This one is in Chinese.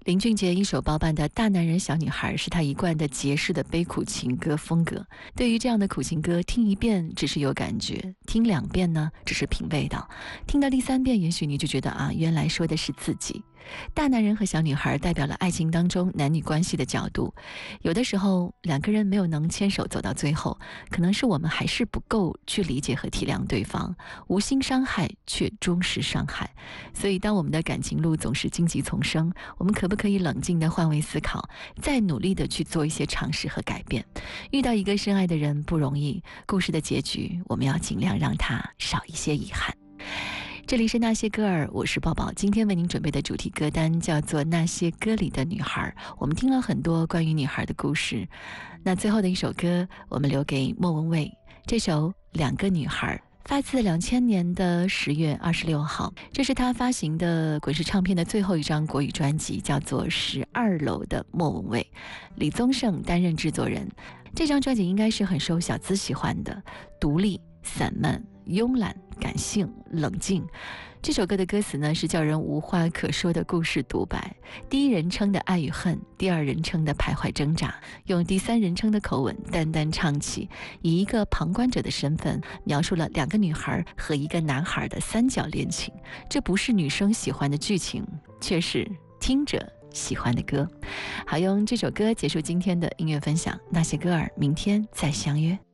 林俊杰一手包办的大男人小女孩是他一贯的杰式的悲苦情歌风格。对于这样的苦情歌，听一遍只是有感觉，听2遍呢只是品味道，听到第3遍也许你就觉得原来说的是自己。大男人和小女孩代表了爱情当中男女关系的角度，有的时候2个人没有能牵手走到最后，可能是我们还是不够去理解和体谅对方，无心伤害却终是伤害。所以当我们的感情路总是荆棘丛生，我们可不可以冷静地换位思考，再努力地去做一些尝试和改变。遇到一个深爱的人不容易，故事的结局我们要尽量让它少一些遗憾。这里是那些歌儿，我是抱抱。今天为您准备的主题歌单叫做《那些歌里的女孩》，我们听了很多关于女孩的故事。那最后的一首歌我们留给莫文蔚，这首《两个女孩》发自2000年的10月26号，这是他发行的滚石唱片的最后一张国语专辑，叫做《12楼的莫文蔚》，李宗盛担任制作人。这张专辑应该是很受小资喜欢的，独立、散漫、慵懒、感性、冷静。这首歌的歌词呢，是叫人无话可说的故事独白，第一人称的爱与恨，第二人称的徘徊挣扎，用第三人称的口吻淡淡唱起，以一个旁观者的身份描述了2个女孩和1个男孩的3角恋情。这不是女生喜欢的剧情，却是听者喜欢的歌。好，用这首歌结束今天的音乐分享，那些歌儿，明天再相约。